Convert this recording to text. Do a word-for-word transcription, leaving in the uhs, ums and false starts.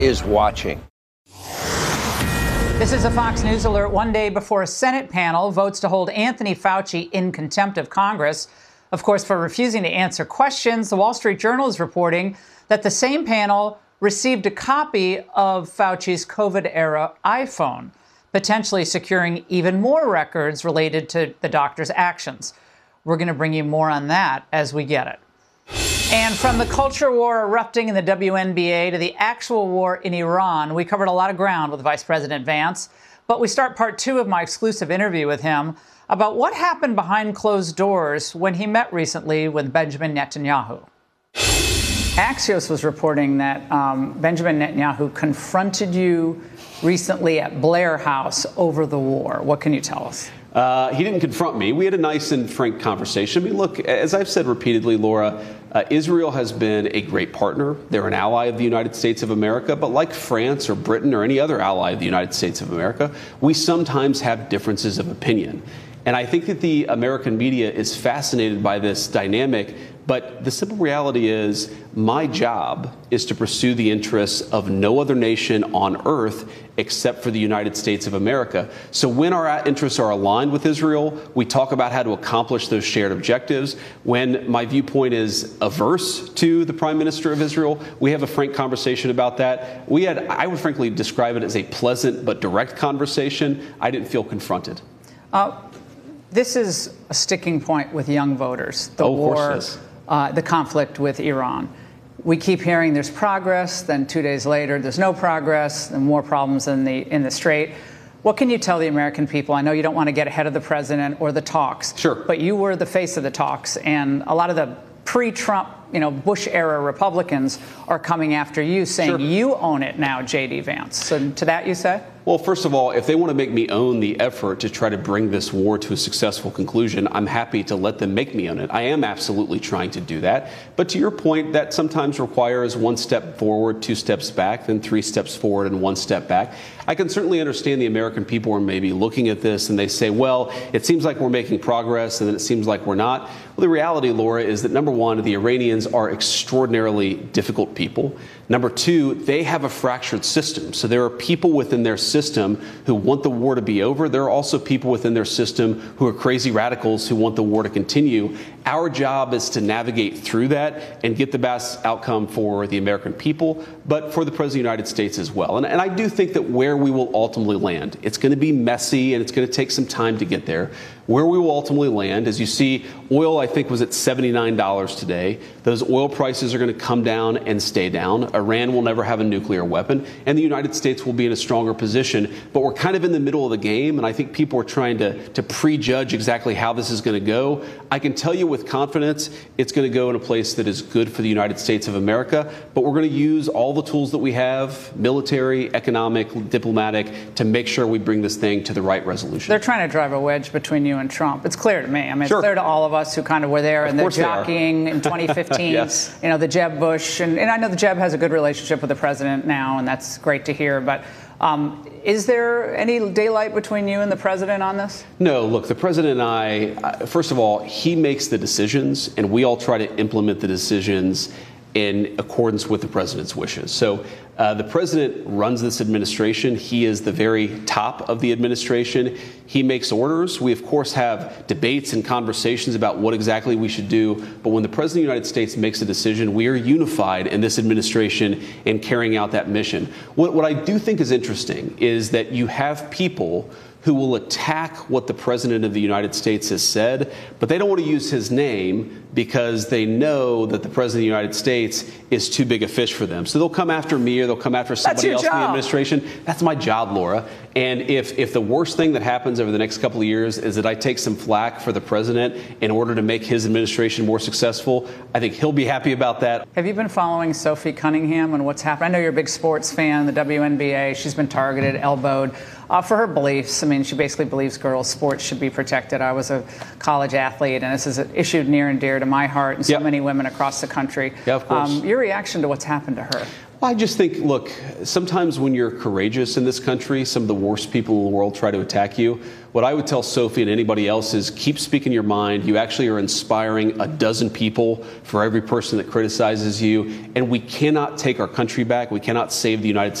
is watching. This is a Fox News alert one day before a Senate panel votes to hold Anthony Fauci in contempt of Congress, of course, for refusing to answer questions. The Wall Street Journal is reporting that the same panel received a copy of Fauci's COVID-era iPhone, potentially securing even more records related to the doctor's actions. We're going to bring you more on that as we get it. And from the culture war erupting in the W N B A to the actual war in Iran, we covered a lot of ground with Vice President Vance. But we start part two of my exclusive interview with him about what happened behind closed doors when he met recently with Benjamin Netanyahu. Axios was reporting that um, Benjamin Netanyahu confronted you recently at Blair House over the war. What can you tell us? Uh, he didn't confront me. We had a nice and frank conversation. I mean, look, as I've said repeatedly, Laura, uh, Israel has been a great partner. They're an ally of the United States of America. But like France or Britain or any other ally of the United States of America, we sometimes have differences of opinion. And I think that the American media is fascinated by this dynamic. But the simple reality is my job is to pursue the interests of no other nation on earth except for the United States of America. So when our interests are aligned with Israel, we talk about how to accomplish those shared objectives. When my viewpoint is averse to the Prime Minister of Israel, we have a frank conversation about that. We had, I would frankly describe it as a pleasant but direct conversation. I didn't feel confronted. Uh, this is a sticking point with young voters. The oh, war. Of course it is. Uh, the conflict with Iran. We keep hearing there's progress, then two days later there's no progress, and more problems in the in the Strait. What can you tell the American people? I know you don't want to get ahead of the president or the talks. Sure. But you were the face of the talks, and a lot of the pre-Trump, you know, Bush-era Republicans are coming after you, saying Sure. you own it now, J D. Vance. So to that you say? Well, first of all, if they want to make me own the effort to try to bring this war to a successful conclusion, I'm happy to let them make me own it. I am absolutely trying to do that. But to your point, that sometimes requires one step forward, two steps back, then three steps forward and one step back. I can certainly understand the American people are maybe looking at this and they say, well, it seems like we're making progress and then it seems like we're not. Well, the reality, Laura, is that number one, the Iranians are extraordinarily difficult people. Number two, they have a fractured system. So there are people within their system who want the war to be over. There are also people within their system who are crazy radicals who want the war to continue. Our job is to navigate through that and get the best outcome for the American people, but for the President of the United States as well. And, and I do think that where we will ultimately land, it's going to be messy and it's going to take some time to get there. Where we will ultimately land, as you see, oil, I think, was at seventy-nine dollars today. Those oil prices are going to come down and stay down. Iran will never have a nuclear weapon, and the United States will be in a stronger position. But we're kind of in the middle of the game, and I think people are trying to, to prejudge exactly how this is going to go. I can tell you with confidence it's going to go in a place that is good for the United States of America, but we're going to use all the tools that we have, military, economic, diplomatic, to make sure we bring this thing to the right resolution. They're trying to drive a wedge between you and Trump. It's clear to me. I mean, Sure. it's clear to all of us who kind of were there and they're jockeying in twenty fifteen. Yes. You know, the Jeb Bush. And, and I know the Jeb has a good relationship with the president now, and that's great to hear. But um, is there any daylight between you and the president on this? No, look, the president and I, uh, first of all, he makes the decisions, and we all try to implement the decisions in accordance with the president's wishes. So uh, the president runs this administration. He is the very top of the administration. He makes orders. We, of course, have debates and conversations about what exactly we should do. But when the president of the United States makes a decision, we are unified in this administration in carrying out that mission. What, what I do think is interesting is that you have people who will attack what the president of the United States has said, but they don't want to use his name because they know that the president of the United States is too big a fish for them. So they'll come after me or they'll come after somebody else in the administration. That's my job, Laura. And if, if the worst thing that happens over the next couple of years is that I take some flack for the president in order to make his administration more successful, I think he'll be happy about that. Have you been following Sophie Cunningham and what's happened? I know you're a big sports fan, the W N B A. She's been targeted, elbowed uh, for her beliefs. I mean, she basically believes girls' sports should be protected. I was a college athlete, and this is an issue near and dear to my heart and so yep. many women across the country. Yeah, of course. Um, your reaction to what's happened to her? Well, I just think, look, sometimes when you're courageous in this country, some of the worst people in the world try to attack you. What I would tell Sophie and anybody else is keep speaking your mind. You actually are inspiring a dozen people for every person that criticizes you. And we cannot take our country back. We cannot save the United States.